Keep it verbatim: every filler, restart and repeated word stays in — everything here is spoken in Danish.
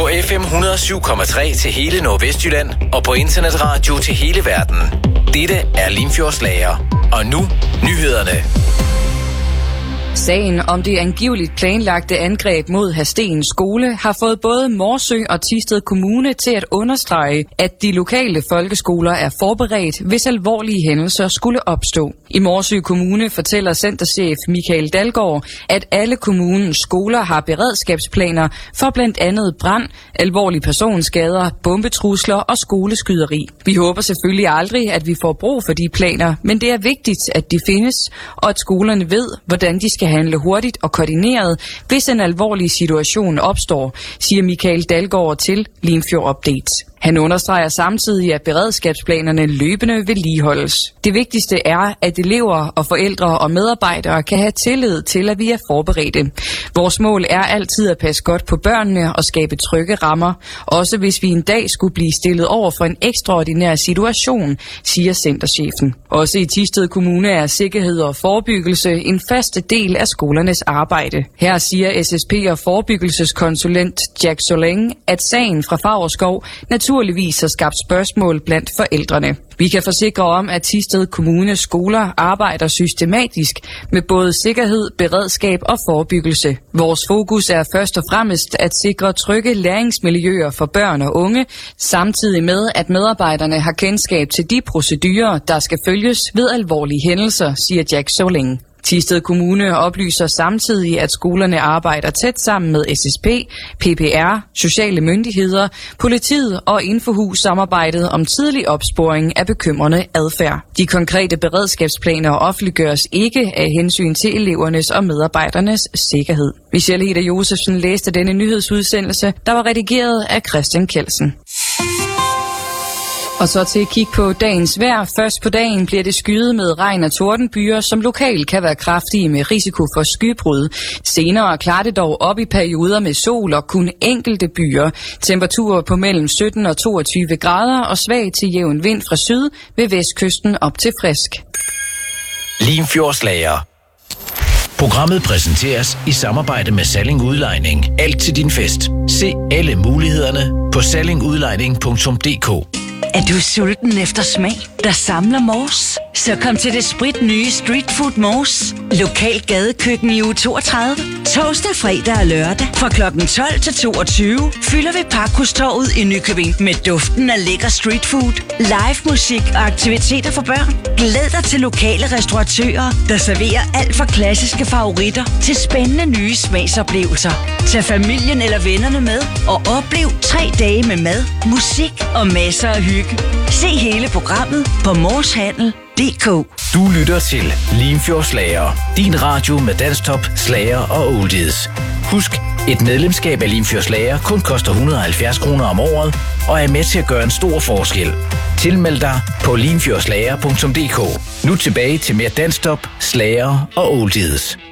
På F M et hundrede og syv komma tre til hele Nordvestjylland og på internetradio til hele verden. Dette er Limfjordslager. Og nu nyhederne. Sagen om det angiveligt planlagte angreb mod Hadsten skole har fået både Morsø og Thisted Kommune til at understrege, at de lokale folkeskoler er forberedt, hvis alvorlige hændelser skulle opstå. I Morsø Kommune fortæller centerchef Michael Dalgaard, at alle kommunens skoler har beredskabsplaner for blandt andet brand, alvorlige personskader, bombetrusler og skoleskyderi. Vi håber selvfølgelig aldrig, at vi får brug for de planer, men det er vigtigt, at de findes, og at skolerne ved, hvordan de skal handle hurtigt og koordineret, hvis en alvorlig situation opstår, siger Michael Dalgaard til Limfjord Update. Han understreger samtidig, at beredskabsplanerne løbende vedligeholdes. Det vigtigste er, at elever og forældre og medarbejdere kan have tillid til, at vi er forberedte. Vores mål er altid at passe godt på børnene og skabe trygge rammer, også hvis vi en dag skulle blive stillet over for en ekstraordinær situation, siger centerchefen. Også i Thisted Kommune er sikkerhed og forebyggelse en faste del af skolernes arbejde. Her siger S S P og forebyggelseskonsulent Jack Soling, at sagen fra Favrskov naturligvis har skabt spørgsmål blandt forældrene. Vi kan forsikre om, at Thisted Kommunes skoler arbejder systematisk med både sikkerhed, beredskab og forebyggelse. Vores fokus er først og fremmest at sikre trygge læringsmiljøer for børn og unge, samtidig med, at medarbejderne har kendskab til de procedurer, der skal følges ved alvorlige hændelser, siger Jack Soling. Thisted Kommune oplyser samtidig, at skolerne arbejder tæt sammen med S S P, P P R, sociale myndigheder, politiet og Infohus-samarbejdet om tidlig opsporing af bekymrende adfærd. De konkrete beredskabsplaner offentliggøres ikke af hensyn til elevernes og medarbejdernes sikkerhed. Michelle Heder Josefsen læste denne nyhedsudsendelse, der var redigeret af Christian Kjeldsen. Og så til at kigge på dagens vejr. Først på dagen bliver det skyet med regn og tordenbyger, som lokalt kan være kraftige med risiko for skybrud. Senere klarer det dog op i perioder med sol og kun enkelte byer. Temperaturer på mellem sytten og toogtyve grader og svag til jævn vind fra syd ved vestkysten op til frisk. Limfjordslager. Programmet præsenteres i samarbejde med Salling Udlejning. Alt til din fest. Se alle mulighederne på salling udlejning punktum d k. Er du sulten efter smag, der samler Mors? Så kom til det sprit nye Street Food Mors. Lokal gadekøkken i uge toogtredive. Torsdag, fredag og lørdag fra klokken tolv til toogtyve fylder vi Pakhustorvet i Nykøbing med duften af lækker street food, live musik og aktiviteter for børn. Glæd dig til lokale restauratører, der serverer alt fra klassiske favoritter til spændende nye smagsoplevelser. Tag familien eller vennerne med og oplev tre dage med mad, musik og masser af hygge. Se hele programmet på morshandel punktum d k. Du lytter til Limfjordslager. Din radio med dansktop, slager og oldies. Husk, et medlemskab af Limfjordslager kun koster et hundrede og halvfjerds kroner om året og er med til at gøre en stor forskel. Tilmeld dig på limfjordslager punktum d k. Nu tilbage til mere dansktop, slager og oldies.